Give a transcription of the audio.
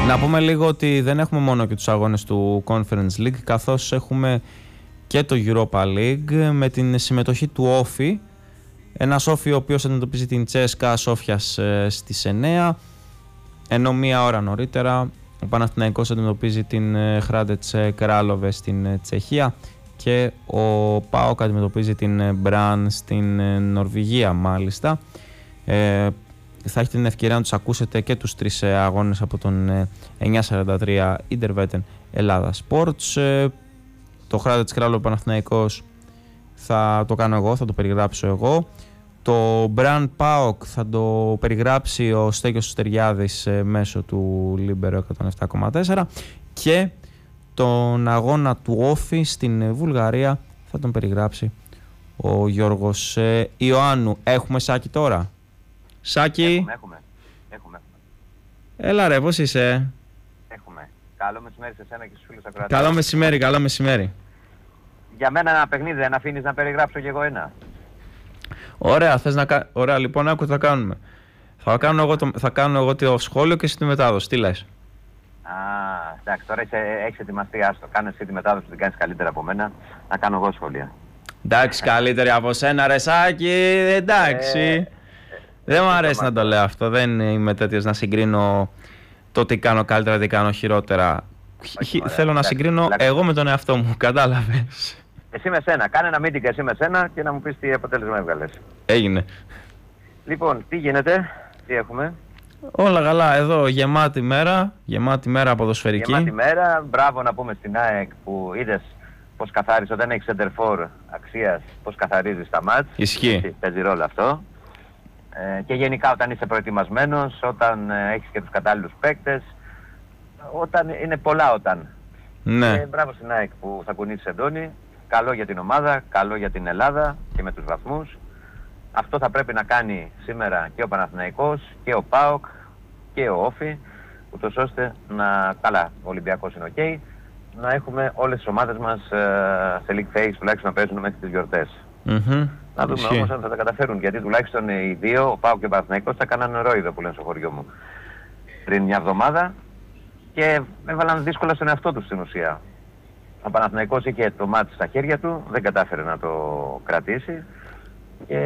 Να πούμε λίγο ότι δεν έχουμε μόνο και τους αγώνες του Conference League, καθώς έχουμε και το Europa League με την συμμετοχή του Όφη. Ένας Όφη ο οποίος αντιμετωπίζει την Τσέσκα Σόφιας στις 9, ενώ μία ώρα νωρίτερα ο Παναθηναϊκός αντιμετωπίζει την Χράντετς Κράλοβε στην Τσεχία και ο ΠΑΟΚ αντιμετωπίζει την Μπραν στην Νορβηγία μάλιστα. Θα έχετε την ευκαιρία να τους ακούσετε και τους τρεις αγώνες από τον 943 Interwetten Ελλάδα Sports. Το Χράντετς Κράλοβε Παναθηναϊκός θα το κάνω εγώ, θα το περιγράψω εγώ. Το Μπραν ΠΑΟΚ θα το περιγράψει ο Στέκιος Στεριάδης μέσω του Λίμπερο 107,4 και τον αγώνα του Όφη στην Βουλγαρία θα τον περιγράψει ο Γιώργος Ιωάννου. Έχουμε Σάκη τώρα? Σάκη. Έχουμε. Έλα ρε, πώς είσαι? Έχουμε. Καλό μεσημέρι σε σένα και στους φίλους ακροατές. Καλό μεσημέρι. Για μένα ένα παιχνίδι δεν αφήνεις να περιγράψω κι εγώ ένα? Ωραία, ωραία, λοιπόν, άκου τι θα κάνουμε. Θα κάνω εγώ το σχόλιο και εσύ τη μετάδοση. Τι λες? Εντάξει, τώρα έχεις ετοιμαστεί, άστο. Κάνε εσύ τη μετάδοση, την κάνεις καλύτερα από μένα. Να κάνω εγώ σχόλια. Εντάξει, καλύτερη από σένα ρε Σάκη, εντάξει. Δεν μου αρέσει να το λέω αυτό, δεν είμαι τέτοιος να συγκρίνω το τι κάνω καλύτερα, τι κάνω χειρότερα. Θέλω να συγκρίνω εγώ με τον εαυτό μου, κατάλαβες? Εσύ με σένα, κάνε ένα meeting εσύ με σένα και να μου πεις τι αποτέλεσμα έβγαλες. Έγινε. Λοιπόν, τι γίνεται, τι έχουμε? Όλα καλά, εδώ γεμάτη μέρα ποδοσφαιρική. Γεμάτη μέρα, μπράβο να πούμε στην ΑΕΚ που είδες πως καθάρισε όταν έχεις center for αξίας, πως καθαρίζεις τα μάτς. Ισχύει. Παίζει ρόλο αυτό. Και γενικά όταν είσαι προετοιμασμένος, όταν έχεις και τους κατάλληλους παίκτες, όταν είναι πολλά όταν. Ναι. Και μπράβο στην ΑΕΚ που θα κουνήσει εντόνι. Καλό για την ομάδα, καλό για την Ελλάδα και με τους βαθμούς. Αυτό θα πρέπει να κάνει σήμερα και ο Παναθηναϊκός και ο ΠΑΟΚ και ο Όφη, ούτως ώστε να, καλά, ο Ολυμπιακός είναι ok, να έχουμε όλες τις ομάδες μας σε league phase τουλάχιστον να παίζουν μέχρι τις γιορτές. Να δούμε όμως αν θα τα καταφέρουν, γιατί τουλάχιστον οι δύο, ο ΠΑΟΚ και ο Παναθηναϊκός, θα κάνανε ρόιδο που λένε στο χωριό μου πριν μια εβδομάδα και έβαλαν δύσκολα στον εαυτό τους στην ουσία. Ο Παναθηναϊκός είχε το μάτι στα χέρια του, δεν κατάφερε να το κρατήσει.